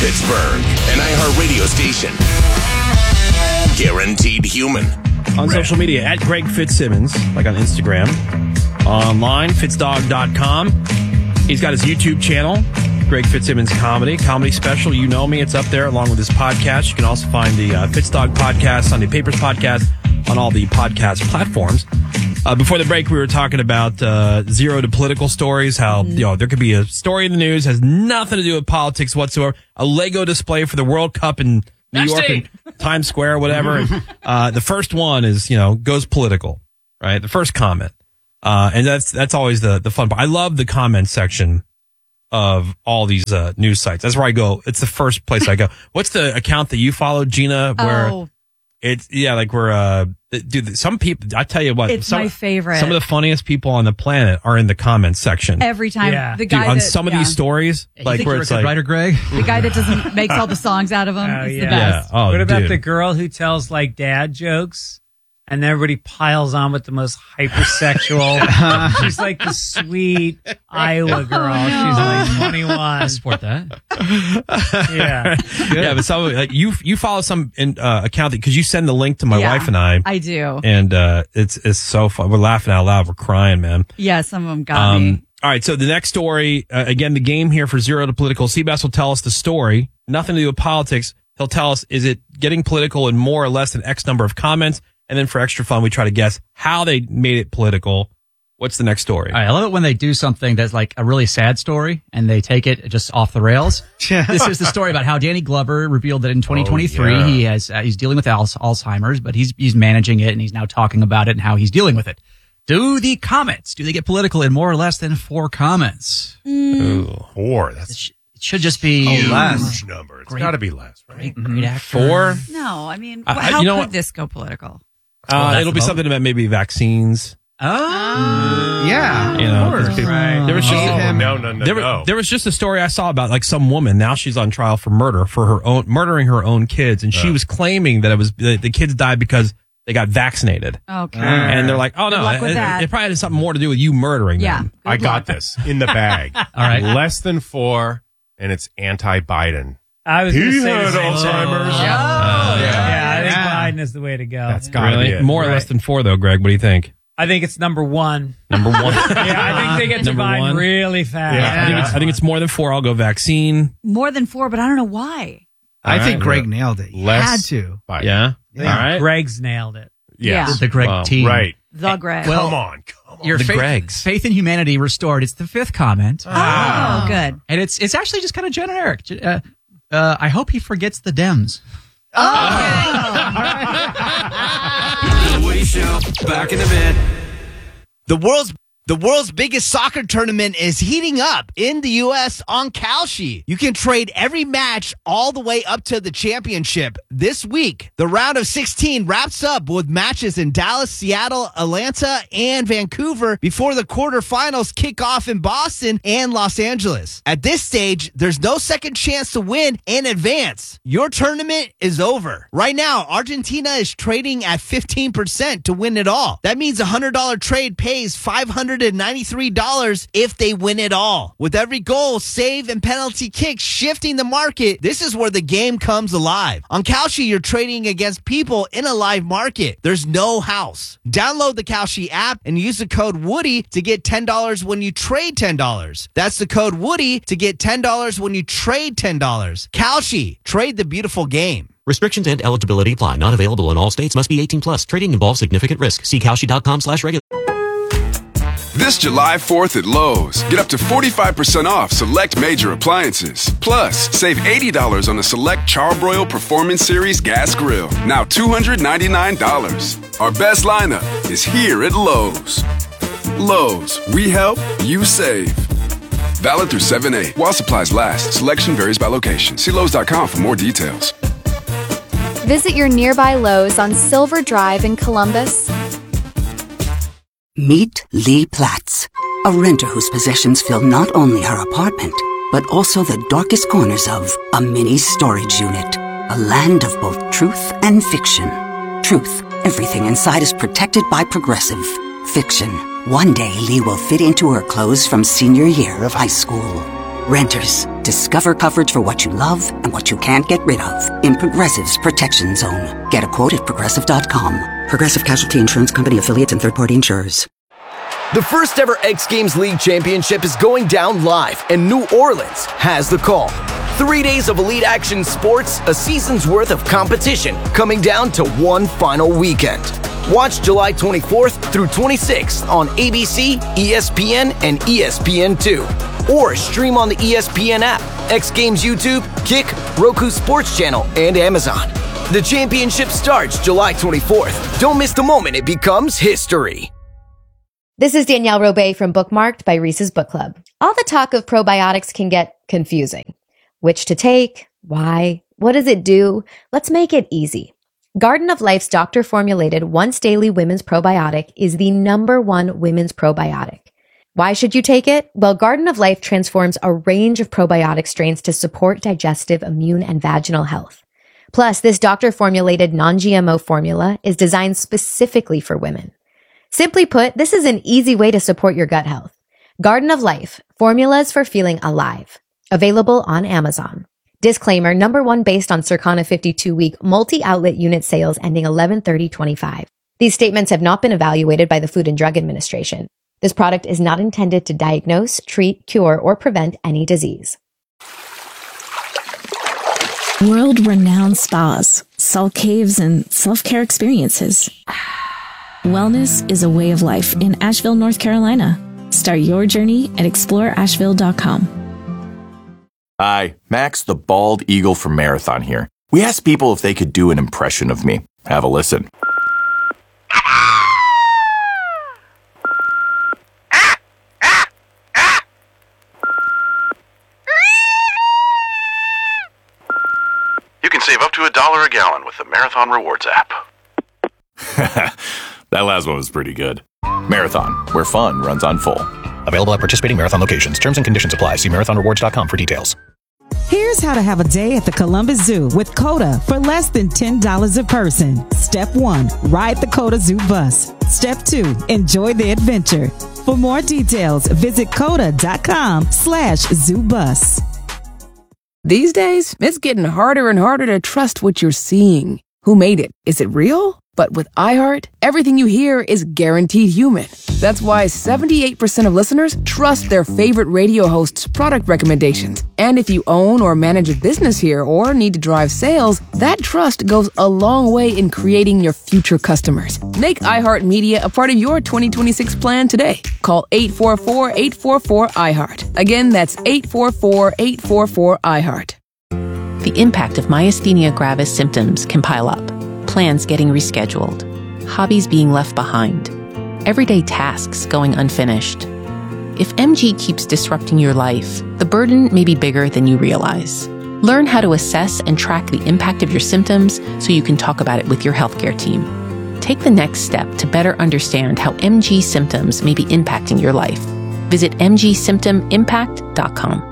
Pittsburgh, an iHeartRadio station. Guaranteed human. On social media, at Greg Fitzsimmons, like on Instagram. Online, fitzdog.com. He's got his YouTube channel, Greg Fitzsimmons Comedy Special. You know me. It's up there along with his podcast. You can also find the Fitzdog podcast, Sunday Papers podcast on all the podcast platforms. Before the break, we were talking about zero to political stories, how there could be a story in the news, has nothing to do with politics whatsoever. A Lego display for the World Cup in New York and Times Square or whatever. The first one is, goes political, right? The first comment. And that's always the fun part. I love the comment section of all these news sites. That's where I go. It's the first place I go. What's the account that you follow, Gina? Where it's dude, some people, I tell you what, it's my favorite. Some of the funniest people on the planet are in the comments section every time. Yeah. The guy on some of these stories, like where it's like writer Greg, the guy that makes all the songs out of them. It's the best. Yeah. Oh, what about dude. the girl who tells like dad jokes? And everybody piles on with the most hypersexual. She's like the sweet Iowa girl. She's like 21. I support that. Yeah. Yeah, but some like you follow some account because you send the link to my wife and I do. And it's so fun. We're laughing out loud. We're crying, man. Yeah, some of them got me. All right, so the next story, again, the game here for Zero to Political. Seabass will tell us the story. Nothing to do with politics. He'll tell us, is it getting political in more or less than X number of comments? And then for extra fun, we try to guess how they made it political. What's the next story? All right, I love it when they do something that's like a really sad story and they take it just off the rails. This is the story about how Danny Glover revealed that in 2023 he's dealing with Alzheimer's, but he's managing it and he's now talking about it and how he's dealing with it. Do the comments, do they get political in more or less than 4 comments? Ooh, 4. That's it should just be less number. It's got to be less, right? Great actor. 4? No, I mean, how could this go political? It'll be something about maybe vaccines. Oh, yeah. Of course. Right. There was just no. There was just a story I saw about like some woman. Now she's on trial for murdering her own kids, and she was claiming that it was the kids died because they got vaccinated. Okay. And they're like, oh no, luck with that. it probably had something more to do with you murdering them. Yeah. I got this in the bag. All right. Less than 4, and it's anti-Biden. I was going to He say had the same thing. Alzheimer's. Yeah, I think Biden is the way to go. That's got to be it. More or less than 4, though, Greg. What do you think? I think it's number 1. Number 1. Yeah, I think they get to Number Biden 1? really fast. Yeah. I think it's more than 4. I'll go vaccine. More than 4, but I don't know why. I think Greg nailed it. He Less had to. Biden. Yeah. All right. Greg's nailed it. Yes. Yeah. The Greg team. Right. The Greg. Well, Come on. Your The Gregs. faith in humanity restored. It's the 5th comment. oh, good. And it's actually just kind of generic. I hope he forgets the Dems. The Woody Show. Back in a bit. The world's biggest soccer tournament is heating up in the U.S. on Kalshi. You can trade every match all the way up to the championship. This week, the round of 16 wraps up with matches in Dallas, Seattle, Atlanta, and Vancouver before the quarterfinals kick off in Boston and Los Angeles. At this stage, there's no second chance to win and advance. Your tournament is over. Right now, Argentina is trading at 15% to win it all. That means a $100 trade pays $593 if they win it all. With every goal, save, and penalty kick shifting the market, this is where the game comes alive. On Kalshi, you're trading against people in a live market. There's no house. Download the Kalshi app and use the code Woody to get $10 when you trade $10. That's the code Woody to get $10 when you trade $10. Kalshi, trade the beautiful game. Restrictions and eligibility apply. Not available in all states. Must be 18 plus. Trading involves significant risk. See Kalshi.com/regular. This July 4th at Lowe's, get up to 45% off select major appliances. Plus, save $80 on the select Charbroil Performance Series gas grill. Now $299. Our best lineup is here at Lowe's. Lowe's, we help, you save. Valid through 7/8. While supplies last, selection varies by location. See Lowe's.com for more details. Visit your nearby Lowe's on Silver Drive in Columbus. Meet Lee Platts, a renter whose possessions fill not only her apartment, but also the darkest corners of a mini storage unit. A land of both truth and fiction. Truth, everything inside is protected by Progressive. Fiction, one day Lee will fit into her clothes from senior year of high school. Renters, Discover coverage for what you love and what you can't get rid of in Progressive's Protection Zone. Get a quote at Progressive.com. Progressive Casualty Insurance Company affiliates and third-party insurers. The first ever X Games League Championship is going down live, and New Orleans has the call. 3 days of elite action sports, a season's worth of competition, coming down to one final weekend. Watch July 24th through 26th on ABC, ESPN, and ESPN2. Or stream on the ESPN app, X Games YouTube, Kick, Roku Sports Channel, and Amazon. The championship starts July 24th. Don't miss the moment it becomes history. This is Danielle Robay from Bookmarked by Reese's Book Club. All the talk of probiotics can get confusing. Which to take? Why? What does it do? Let's make it easy. Garden of Life's doctor-formulated once-daily women's probiotic is the #1 women's probiotic. Why should you take it? Well, Garden of Life transforms a range of probiotic strains to support digestive, immune, and vaginal health. Plus, this doctor-formulated non-GMO formula is designed specifically for women. Simply put, this is an easy way to support your gut health. Garden of Life, formulas for feeling alive. Available on Amazon. Disclaimer, #1 based on Circana 52-week multi-outlet unit sales ending 11/30/25. These statements have not been evaluated by the Food and Drug Administration. This product is not intended to diagnose, treat, cure, or prevent any disease. World-renowned spas, salt caves, and self-care experiences. Wellness is a way of life in Asheville, North Carolina. Start your journey at exploreasheville.com. Hi, Max the Bald Eagle from Marathon here. We asked people if they could do an impression of me. Have a listen. You can save up to $1 a gallon with the Marathon Rewards app. That last one was pretty good. Marathon, where fun runs on full. Available at participating Marathon locations. Terms and conditions apply. See marathonrewards.com for details. Here's how to have a day at the Columbus Zoo with COTA for less than $10 a person. Step 1, ride the COTA Zoo bus. Step 2, enjoy the adventure. For more details, visit COTA.com/ZooBus. These days, it's getting harder and harder to trust what you're seeing. Who made it? Is it real? But with iHeart, everything you hear is guaranteed human. That's why 78% of listeners trust their favorite radio host's product recommendations. And if you own or manage a business here or need to drive sales, that trust goes a long way in creating your future customers. Make iHeartMedia a part of your 2026 plan today. Call 844-844-iHeart. Again, that's 844-844-iHeart. The impact of myasthenia gravis symptoms can pile up. Plans getting rescheduled, hobbies being left behind, everyday tasks going unfinished. If MG keeps disrupting your life, the burden may be bigger than you realize. Learn how to assess and track the impact of your symptoms so you can talk about it with your healthcare team. Take the next step to better understand how MG symptoms may be impacting your life. Visit mgsymptomimpact.com.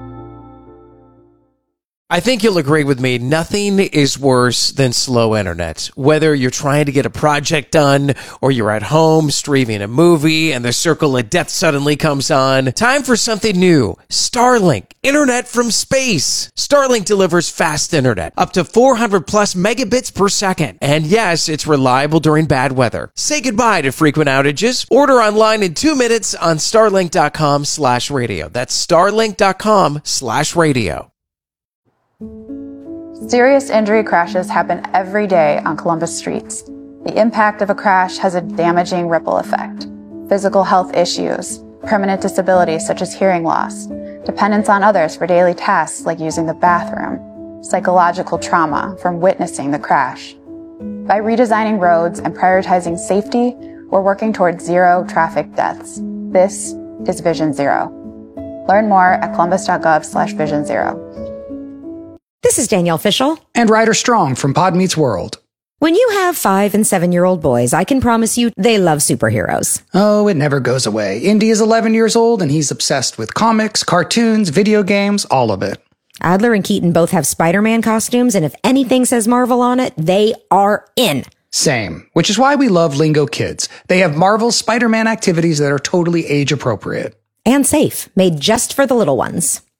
I think you'll agree with me, nothing is worse than slow internet. Whether you're trying to get a project done or you're at home streaming a movie and the circle of death suddenly comes on. Time for something new. Starlink, internet from space. Starlink delivers fast internet, up to 400 plus megabits per second. And yes, it's reliable during bad weather. Say goodbye to frequent outages. Order online in 2 minutes on starlink.com/radio. That's starlink.com/radio. Serious injury crashes happen every day on Columbus streets. The impact of a crash has a damaging ripple effect. Physical health issues, permanent disabilities such as hearing loss, dependence on others for daily tasks like using the bathroom, psychological trauma from witnessing the crash. By redesigning roads and prioritizing safety, we're working towards zero traffic deaths. This is Vision Zero. Learn more at columbus.gov/Vision Zero. This is Danielle Fishel. And Ryder Strong from Pod Meets World. When you have 5- and 7-year-old boys, I can promise you they love superheroes. Oh, it never goes away. Indy is 11 years old and he's obsessed with comics, cartoons, video games, all of it. Adler and Keaton both have Spider-Man costumes, and if anything says Marvel on it, they are in. Same, which is why we love Lingo Kids. They have Marvel Spider-Man activities that are totally age appropriate. And safe, made just for the little ones.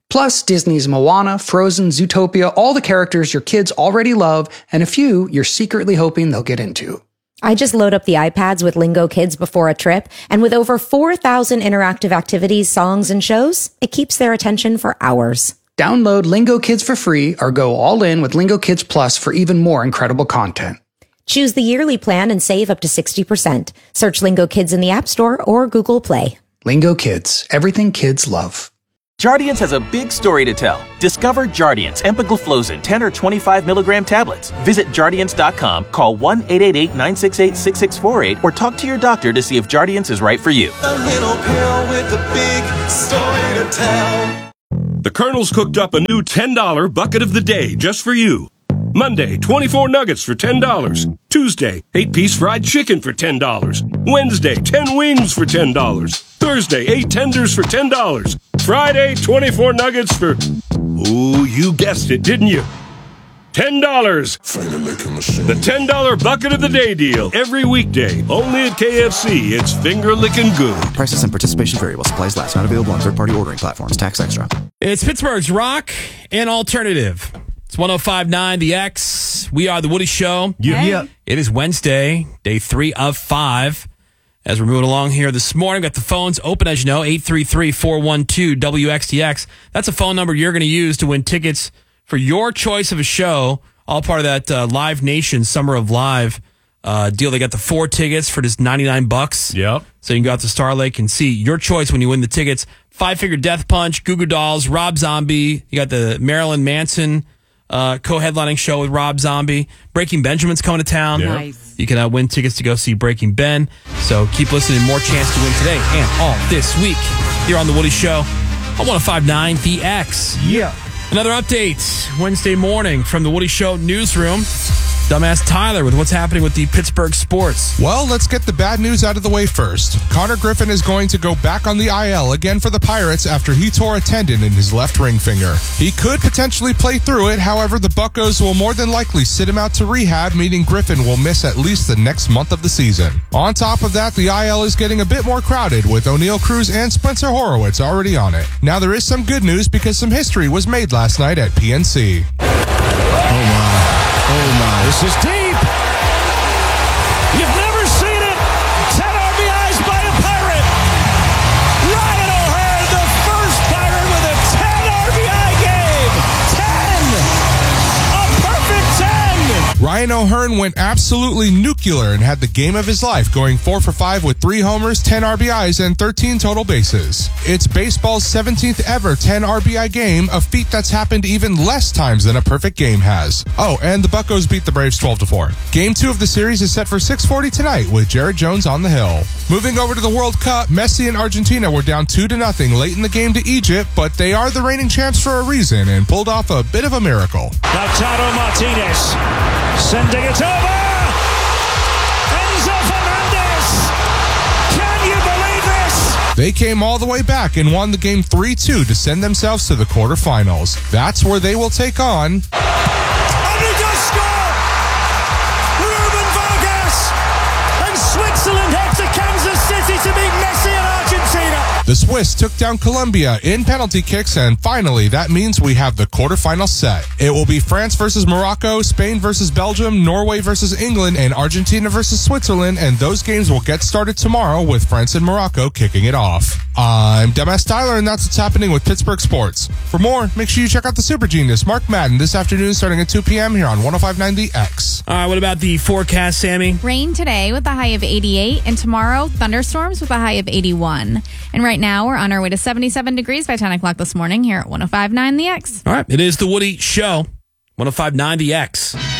Plus, Disney's Moana, Frozen, Zootopia, all the characters your kids already love, and a few you're secretly hoping they'll get into. I just load up the iPads with Lingo Kids before a trip, and with over 4,000 interactive activities, songs, and shows, it keeps their attention for hours. Download Lingo Kids for free or go all in with Lingo Kids Plus for even more incredible content. Choose the yearly plan and save up to 60%. Search Lingo Kids in the App Store or Google Play. Lingo Kids, everything kids love. Jardiance has a big story to tell. Discover Jardiance Empagliflozin 10 or 25 milligram tablets. Visit Jardiance.com, call 1-888-968-6648, or talk to your doctor to see if Jardiance is right for you. A little pill with a big story to tell. The Colonel's cooked up a new $10 bucket of the day just for you. Monday, 24 nuggets for $10. Tuesday, 8-piece fried chicken for $10. Wednesday, 10 wings for $10. Thursday, 8 tenders for $10. Friday, 24 nuggets for... Ooh, you guessed it, didn't you? $10. The $10 bucket of the day deal. Every weekday, only at KFC. It's finger-licking good. Prices and participation variable. Supplies last. Not available on third-party ordering platforms. Tax extra. It's Pittsburgh's Rock and Alternative. It's 105.9 The X. We are The Woody Show. Yep. It is Wednesday, day 3 of 5. As we're moving along here this morning, got the phones open, as you know, 833-412-WXTX. That's a phone number you're going to use to win tickets for your choice of a show, all part of that Live Nation Summer of Live deal. They got the 4 tickets for just $99. Yep. So you can go out to Star Lake and see your choice when you win the tickets. Five Finger Death Punch, Goo Goo Dolls, Rob Zombie. You got the Marilyn Manson co-headlining show with Rob Zombie. Breaking Benjamin's coming to town. Yep. Nice. You can win tickets to go see Breaking Ben. So keep listening. More chance to win today and all this week here on The Woody Show on 105.9 The X. Yeah. Another update Wednesday morning from The Woody Show newsroom. Dumbass Tyler with what's happening with the Pittsburgh sports. Well, let's get the bad news out of the way first. Connor Griffin is going to go back on the IL again for the Pirates after he tore a tendon in his left ring finger. He could potentially play through it. However, the Buccos will more than likely sit him out to rehab, meaning Griffin will miss at least the next month of the season. On top of that, the IL is getting a bit more crowded with O'Neal Cruz and Spencer Horowitz already on it. Now, there is some good news because some history was made last night at PNC. Oh my, this is deep. You've never seen it. 10 RBIs by a Pirate. Ryan O'Hearn, the first Pirate with a 10 RBI game. 10. A perfect 10. Ryan O'Hearn went absolutely nuclear and had the game of his life, going 4 for 5 with 3 homers, 10 RBIs, and 13 total bases. It's baseball's 17th ever 10 RBI game, a feat that's happened even less times than a perfect game has. Oh, and the Buccos beat the Braves 12-4. Game 2 of the series is set for 6:40 tonight with Jared Jones on the hill. Moving over to the World Cup, Messi and Argentina were down 2-0 late in the game to Egypt, but they are the reigning champs for a reason and pulled off a bit of a miracle. Lautaro Martinez sending it over. Enzo Fernandez. Can you believe this? They came all the way back and won the game 3-2 to send themselves to the quarterfinals. That's where they will take on... And he does score! Ruben Vargas! And Switzerland head to Kansas City to meet Messi and Argentina. The Swiss took down Colombia in penalty kicks, and finally, that means we have the quarterfinal set. It will be France versus Morocco, Spain versus Belgium, Norway versus England, and Argentina versus Switzerland, and those games will get started tomorrow with France and Morocco kicking it off. I'm Dumbass Tyler, and that's what's happening with Pittsburgh sports. For more, make sure you check out the Super Genius, Mark Madden, this afternoon starting at 2 p.m. here on 105.9 The X. All right, what about the forecast, Sammy? Rain today with a high of 88, and tomorrow, thunderstorms with a high of 81. And right now, we're on our way to 77 degrees by 10 o'clock this morning here at 105.9 The X. All right, it is The Woody Show, 105.9 The X.